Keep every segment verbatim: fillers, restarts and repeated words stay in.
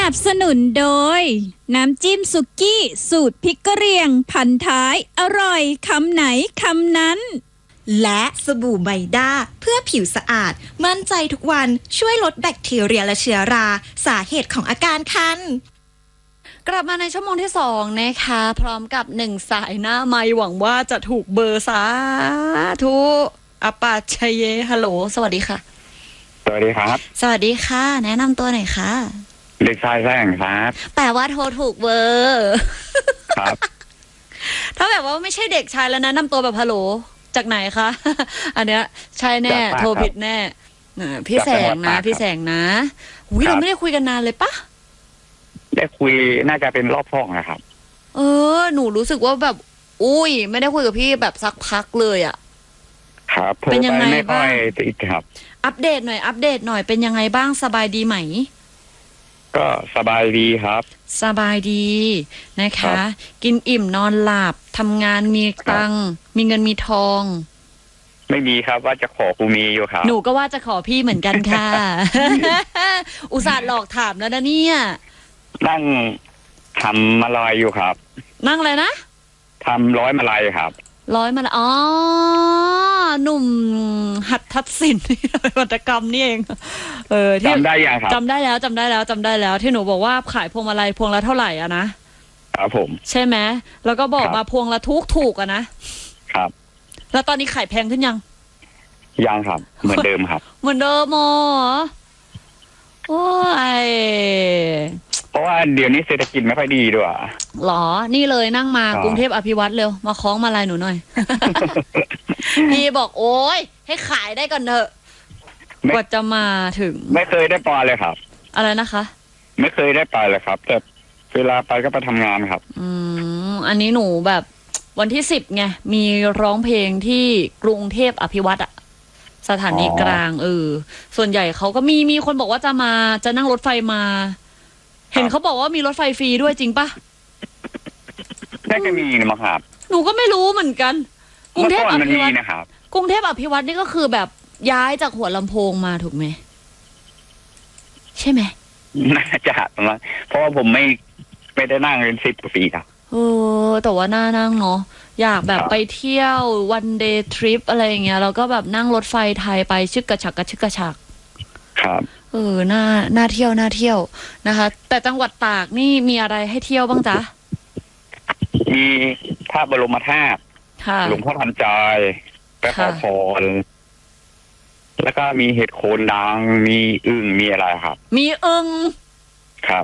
นับสนุนโดยน้ำจิ้มสุกี้สูตรพริกกะเหรี่ยงพันท้ายอร่อยคำไหนคำนั้นและสบู่ไมด้าเพื่อผิวสะอาดมั่นใจทุกวันช่วยลดแบคทีเรียและเชื้อราสาเหตุของอาการคันกลับมาในชั่วโมงที่สองนะคะพร้อมกับหนึ่งสายหน้าไมค์หวังว่าจะถูกเบอร์สาธุอปาชัยเยฮัลโหลสวัสดีค่ะสวัสดีครับสวัสดีค่ะแนะนำตัวหน่อยค่ะเด็กชายแซงครับแปลว่าโทรถูกเบอร์ครับถ้าแบบว่าไม่ใช่เด็กชายแล้วนะนำตัวแบบฮัลโหลจากไหนคะอันเนี้ยใช่แน่โทรผิดแน่พี่แสงนะพี่แสงนะอุ้ยเราไม่ได้คุยกันนานเลยปะได้คุยน่าจะเป็นรอบห้องนะครับเออหนูรู้สึกว่าแบบอุ้ยไม่ได้คุยกับพี่แบบสักพักเลยอ่ะครับเป็นยังไงบ้างติดครับอัปเดตหน่อยอัปเดตหน่อยเป็นยังไงบ้างสบายดีไหมก็สบายดีครับสบายดีนะคะกินอิ่มนอนหลับทำงานมีตังมีเงินมีทองไม่มีครับว่าจะขอกูมีอยู่ครับหนูก็ว่าจะขอพี่เหมือนกันค่ะ อุตส่าห์หลอกถามแล้วนะเนี่ยนั่งทำมาลายอยู่ครับนั่งอะไรนะทำร้อยมาลายครับร้อยมาละอ๋อหนุ่มหัดทัดศิลป์วัตกรรมนี่เองเออจำได้ยังครับจำได้แล้วจำได้แล้วจำได้แล้วที่หนูบอกว่าขายพวงมาลัยพวงละเท่าไหร่อะนะครับผมใช่ไหมแล้วก็บอกมาพวงละทุกถูกอะนะครับแล้วตอนนี้ขายแพงขึ้นยังยังครับเหมือนเดิมครับเหมือนเดิมอ๋อโอ้ยเพราะว่าเดี๋ยวนี้เศรษฐกิจไม่ค่อยดีด้วยหรอนี่เลยนั่งมากรุงเทพอภิวัตรเร็วมาคล้องมาลายหนูหน่อย พี่บอกโอ๊ยให้ขายได้ก่อนเถอะกว่าจะมาถึงไม่เคยได้ไปเลยครับอะไรนะคะไม่เคยได้ไปเลยครับแต่เวลาไปก็ไปทำงานครับอืมอันนี้หนูแบบวันที่สิบไงมีร้องเพลงที่กรุงเทพอภิวัตรอะสถานีกลางเออส่วนใหญ่เขาก็มีมีคนบอกว่าจะมาจะนั่งรถไฟมาเห็นเขาบอกว่ามีรถไฟฟรีด้วยจริงปะได้จะมีมั้งครับหนูก็ไม่รู้เหมือนกันกรุงเทพอภิวัตรนะครับกรุงเทพอภิวัตรนี่ก็คือแบบย้ายจากหัวลำโพงมาถูกไหมใช่ไหมน่าจะประมาณเพราะว่าผมไม่ไม่ได้นั่งเป็นสิบปีครับเออแต่ว่าน่านั่งเนาะอยากแบบไปเที่ยววันเดย์ทริปอะไรอย่างเงี้ยแล้วก็แบบนั่งรถไฟไทยไปชึกกระฉักกระชึกกระฉักครับเออน่าน่าเที่ยวน่าเที่ยวนะคะแต่จังหวัดตากนี่มีอะไรให้เที่ยวบ้างจ๊ะมีพระบรมธาตุหลวงพ่อทันใจไปขอพรแล้วก็มีเห็ดโคนดังมีอึ่งมีอะไรครับมีอึ่งครับ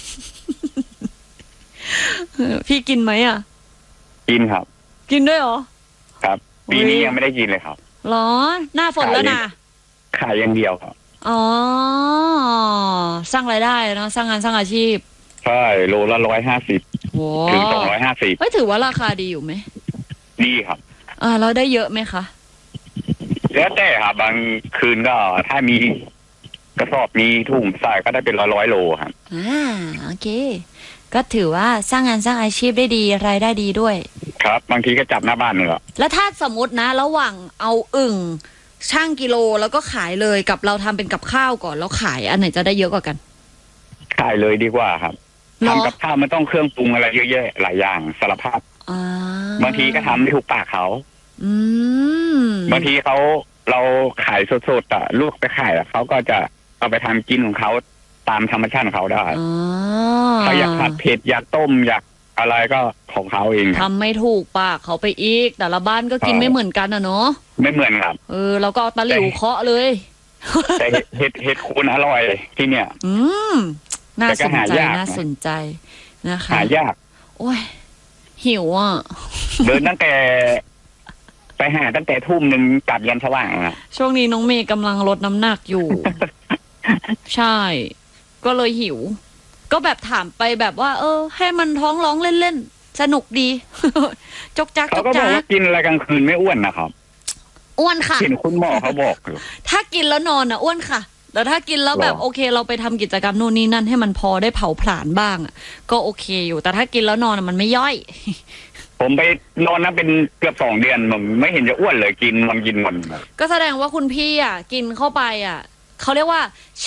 พี่กินไหมอ่ะกินครับกินด้วยเหรอครับปีนี้ยังไม่ได้กินเลยครับหรอหน้าฝนแล้วนะขายอย่างเดียวครับอ๋อสร้างรายได้เนาะสร้างงานสร้างอาชีพใช่โลละร้อยห้าสิบถึงสองร้อยห้าสิบไม่ถือว่าราคาดีอยู่ไหมดีครับอ่าเราได้เยอะไหมคะแล้วแต่ครับบางคืนก็ถ้ามีกระสอบมีถุงใส่ก็ได้เป็นร้อยร้อยโลครับอ่าโอเคก็ถือว่าสร้างงานสร้างอาชีพได้ดีรายได้ดีด้วยครับบางทีก็จับหน้าบ้านเนี่ยแล้วถ้าสมมตินะระหว่างเอาอึ่งช่างกิโลแล้วก็ขายเลยกับเราทำเป็นกับข้าวก่อนแล้วขายอันไหนจะได้เยอะกว่ากันขายเลยดีกว่าครับทำกับข้าวมันต้องเครื่องปรุงอะไรเยอะๆหลายอย่างสารพัดบางทีก็ทำไม่ถูกปากเขาบางทีเขาเราขายสดๆอ่ะลูกไปขายแล้วเขาก็จะเอาไปทำกินของเขาตามธรรมชาติของเขาได้เขาอยากผัดเผ็ดอยากต้มอยากอะไรก็ของเขาเองทำไม่ถูกปากเขาไปอีกแต่ละบ้านก็กินไม่เหมือนกันอะเนาะไม่เหมือนครับเออเราก็เอาตะหลิวเคาะเลยแต่เห็ดเห็ดคูนอร่อยที่เนี่ยอืมน่าสนใจน่าสนใจนะคะหายากโอ้ยหิวอ่ะเดินตั้งแต่ไปหาตั้งแต่ทุ่มหนึ่งกลับยันสว่างอ่ะช่วงนี้น้องเมย์กำลังลดน้ำหนักอยู่ ใช่ก็เลยหิวก็แบบถามไปแบบว่าเออให้มันท้องร้องเล่นๆสนุกดี จกจักจกจักเขาก็บอกว่ากินอะไรกลางคืนไม่อ้วนนะครับอ้วนค่ะเห็นคุณหมอเขาบอกอยู่ถ้ากินแล้วนอนอ่ะอ้วนค่ะแล้วถ้ากินแล้วแบบโอเคเราไปทำกิจกรรมโน่นนี่นั่นให้มันพอได้เผาผลาญบ้างอ่ะก็โอเคอยู่แต่ถ้ากินแล้วนอนมันไม่ย่อยผมไปนอนนะเป็นเกือบสองเดือนผมไม่เห็นจะอ้วนเลยกินมันกินมันก็แสดงว่าคุณพี่อ่ะกินเข้าไปอ่ะเขาเรียกว่าช